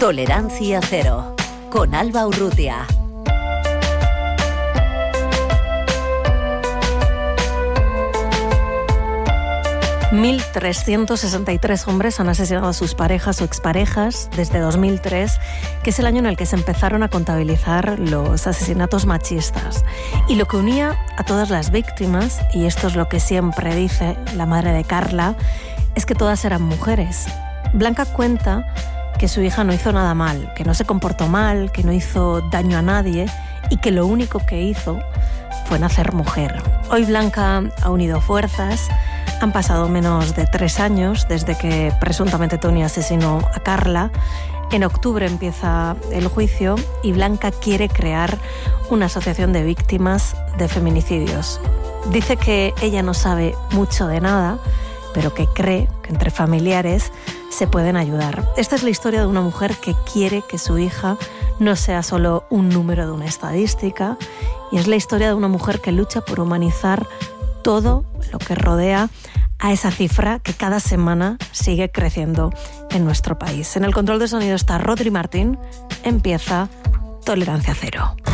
Tolerancia cero, con Alba Urrutia. $1.363 hombres han asesinado a sus parejas o exparejas desde 2003, que es el año en el que se empezaron a contabilizar los asesinatos machistas. Y lo que unía a todas las víctimas, y esto es lo que siempre dice la madre de Carla, es que todas eran mujeres. Blanca cuenta que su hija no hizo nada mal, que no se comportó mal, que no hizo daño a nadie y que lo único que hizo fue nacer mujer. Hoy Blanca ha unido fuerzas. Han pasado menos de 3 años desde que presuntamente Tony asesinó a Carla. En octubre empieza el juicio y Blanca quiere crear una asociación de víctimas de feminicidios. Dice que ella no sabe mucho de nada, pero que cree que entre familiares se pueden ayudar. Esta es la historia de una mujer que quiere que su hija no sea solo un número de una estadística, y es la historia de una mujer que lucha por humanizar todo lo que rodea a esa cifra que cada semana sigue creciendo en nuestro país. En el control de sonido está Rodri Martín. Empieza Tolerancia Cero.